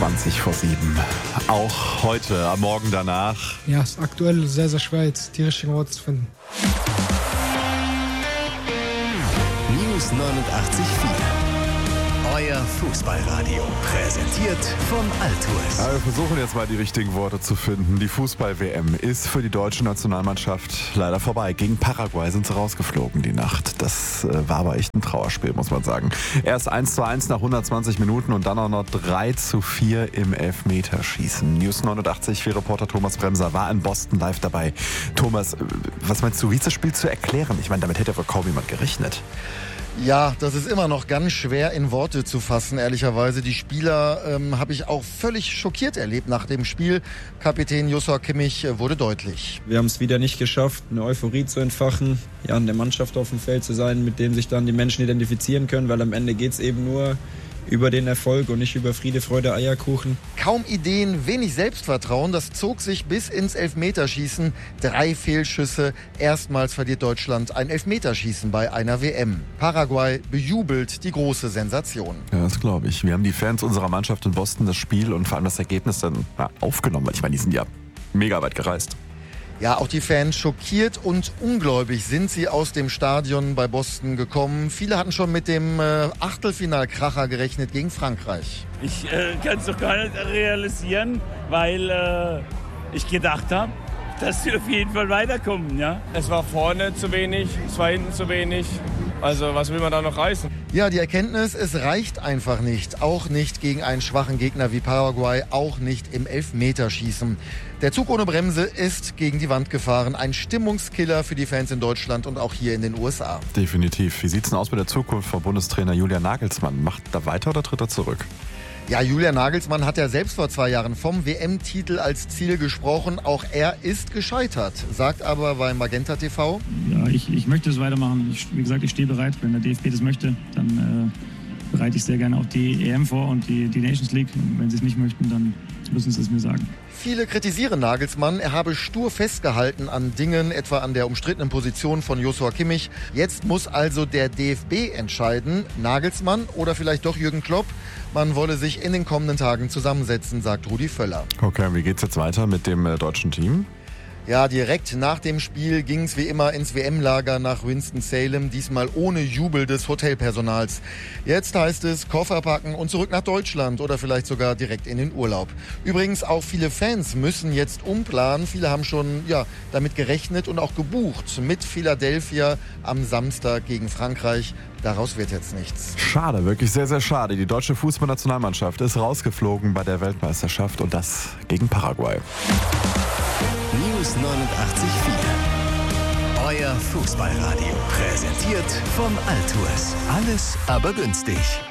20:20. Auch heute, am Morgen danach. Ja, ist aktuell sehr, sehr schwer, jetzt die richtigen Worte zu finden. News 89.4. Euer Fußballradio. Präsentiert von Altours. Ja, wir versuchen jetzt mal die richtigen Worte zu finden. Die Fußball-WM ist für die deutsche Nationalmannschaft leider vorbei. Gegen Paraguay sind sie rausgeflogen die Nacht. Das war aber echt ein Trauerspiel, muss man sagen. Erst 1:1 nach 120 Minuten und dann auch noch 3:4 im Elfmeterschießen. News 89, Reporter Thomas Bremser war in Boston live dabei. Thomas, was meinst du, wie ist das Spiel zu erklären? Ich meine, damit hätte wohl kaum jemand gerechnet. Ja, das ist immer noch ganz schwer in Worte zu fassen, ehrlicherweise. Die Spieler habe ich auch völlig schockiert erlebt nach dem Spiel. Kapitän Joshua Kimmich wurde deutlich. Wir haben es wieder nicht geschafft, eine Euphorie zu entfachen, ja, in der Mannschaft auf dem Feld zu sein, mit dem sich dann die Menschen identifizieren können, weil am Ende geht es eben nur über den Erfolg und nicht über Friede, Freude, Eierkuchen. Kaum Ideen, wenig Selbstvertrauen, das zog sich bis ins Elfmeterschießen. 3 Fehlschüsse, erstmals verliert Deutschland ein Elfmeterschießen bei einer WM. Paraguay bejubelt die große Sensation. Ja, das glaube ich. Wir haben die Fans unserer Mannschaft in Boston das Spiel und vor allem das Ergebnis dann aufgenommen. Ich meine, die sind ja mega weit gereist. Ja, auch die Fans schockiert und ungläubig sind sie aus dem Stadion bei Boston gekommen. Viele hatten schon mit dem Achtelfinalkracher gerechnet gegen Frankreich. Ich kann es doch gar nicht realisieren, weil ich gedacht habe, dass sie auf jeden Fall weiterkommen. Ja? Es war vorne zu wenig, es war hinten zu wenig. Also was will man da noch reißen? Ja, die Erkenntnis, es reicht einfach nicht. Auch nicht gegen einen schwachen Gegner wie Paraguay, auch nicht im Elfmeterschießen. Der Zug ohne Bremse ist gegen die Wand gefahren. Ein Stimmungskiller für die Fans in Deutschland und auch hier in den USA. Definitiv. Wie sieht es denn aus mit der Zukunft von Bundestrainer Julian Nagelsmann? Macht er weiter oder tritt er zurück? Ja, Julian Nagelsmann hat ja selbst vor 2 Jahren vom WM-Titel als Ziel gesprochen. Auch er ist gescheitert, sagt aber bei Magenta TV. Ja, ich möchte es weitermachen. Wie gesagt, ich stehe bereit. Wenn der DFB das möchte, dann bereite ich sehr gerne auch die EM vor und die Nations League. Und wenn sie es nicht möchten, dann müssen sie es mir sagen. Viele kritisieren Nagelsmann, er habe stur festgehalten an Dingen, etwa an der umstrittenen Position von Joshua Kimmich. Jetzt muss also der DFB entscheiden, Nagelsmann oder vielleicht doch Jürgen Klopp. Man wolle sich in den kommenden Tagen zusammensetzen, sagt Rudi Völler. Okay, wie geht's jetzt weiter mit dem deutschen Team? Ja, direkt nach dem Spiel ging es wie immer ins WM-Lager nach Winston-Salem, diesmal ohne Jubel des Hotelpersonals. Jetzt heißt es Koffer packen und zurück nach Deutschland oder vielleicht sogar direkt in den Urlaub. Übrigens auch viele Fans müssen jetzt umplanen. Viele haben schon damit gerechnet und auch gebucht mit Philadelphia am Samstag gegen Frankreich. Daraus wird jetzt nichts. Schade, wirklich sehr, sehr schade. Die deutsche Fußballnationalmannschaft ist rausgeflogen bei der Weltmeisterschaft und das gegen Paraguay. News 89.4. Euer Fußballradio. Präsentiert von Altours. Alles aber günstig.